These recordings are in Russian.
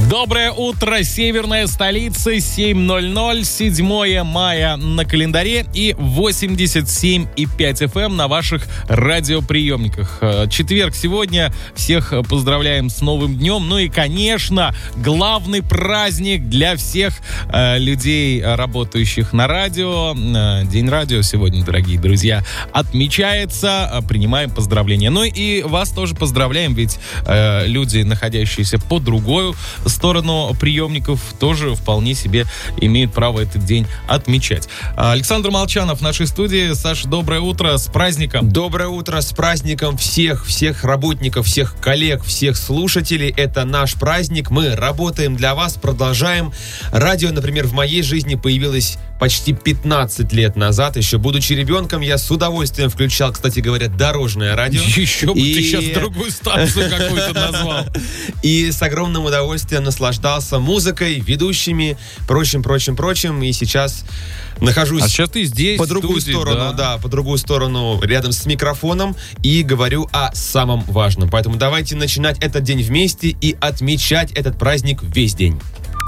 Доброе утро, северная столица, 7:00, 7 мая на календаре и 87,5 FM на ваших радиоприемниках. Четверг сегодня, всех поздравляем с новым днем. Ну и, конечно, главный праздник для всех людей, работающих на радио. День радио сегодня, дорогие друзья, отмечается. Принимаем поздравления. Ну и вас тоже поздравляем, ведь люди, находящиеся по другую сторону приемников, тоже вполне себе имеют право этот день отмечать. Александр Молчанов в нашей студии. Саша, доброе утро, с праздником. Доброе утро, с праздником всех работников, всех коллег, всех слушателей. Это наш праздник, мы работаем для вас, продолжаем. Радио, например, в моей жизни появилось почти 15 лет назад. Еще будучи ребенком, я с удовольствием включал, кстати говоря, дорожное радио. Еще бы ты сейчас другую станцию какую-то назвал. И с огромным удовольствием наслаждался музыкой, ведущими, прочим. И сейчас нахожусь сейчас ты здесь, по другую сторону, по другую сторону, рядом с микрофоном, и говорю о самом важном. Поэтому давайте начинать этот день вместе и отмечать этот праздник весь день.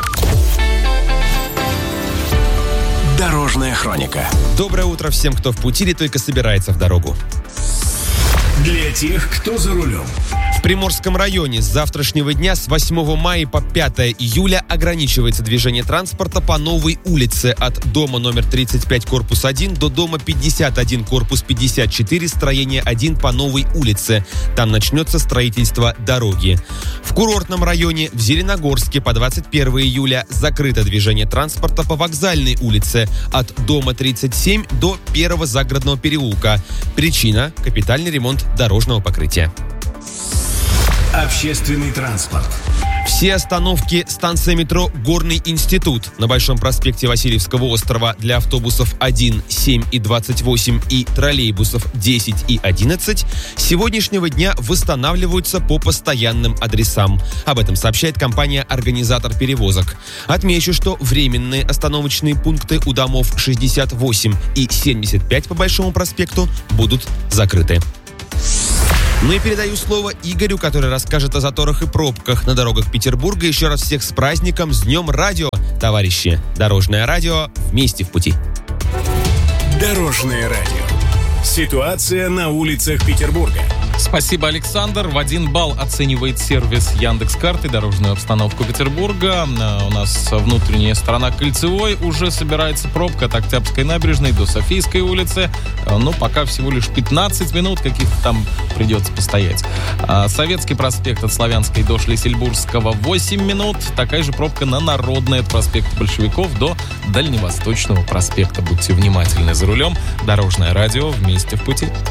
Дорожная хроника. Доброе утро всем, кто в пути или только собирается в дорогу. Для тех, кто за рулем. В Приморском районе с завтрашнего дня, с 8 мая по 5 июля, ограничивается движение транспорта по новой улице от дома номер 35, корпус 1 до дома 51, корпус 54, строение 1 по новой улице. Там начнется строительство дороги. В курортном районе в Зеленогорске по 21 июля закрыто движение транспорта по вокзальной улице от дома 37 до первого загородного переулка. Причина – капитальный ремонт дорожного покрытия. Общественный транспорт. Все остановки станция метро «Горный институт» на Большом проспекте Васильевского острова для автобусов 1, 7 и 28 и троллейбусов 10 и 11 с сегодняшнего дня восстанавливаются по постоянным адресам. Об этом сообщает компания-организатор перевозок. Отмечу, что временные остановочные пункты у домов 68 и 75 по Большому проспекту будут закрыты. Ну и передаю слово Игорю, который расскажет о заторах и пробках на дорогах Петербурга. Еще раз всех с праздником, с Днем радио, товарищи. Дорожное радио, вместе в пути. Дорожное радио. Ситуация на улицах Петербурга. Спасибо, Александр. В 1 балл оценивает сервис Яндекс.Карты дорожную обстановку Петербурга. У нас внутренняя сторона Кольцевой. Уже собирается пробка от Октябрьской набережной до Софийской улицы. Но пока всего лишь 15 минут каких-то там придется постоять. Советский проспект от Славянской до Шлиссельбургского 8 минут. Такая же пробка на Народной от проспекта Большевиков до Дальневосточного проспекта. Будьте внимательны за рулем. Дорожное радио, вместе в пути.